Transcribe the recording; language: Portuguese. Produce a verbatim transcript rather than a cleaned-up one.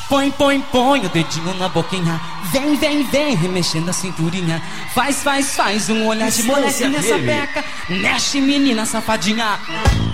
Põe, põe, põe o dedinho na boquinha. Vem, vem, vem, remexendo a cinturinha. Faz, faz, faz um olhar de moleque nessa peca. Mexe, menina safadinha.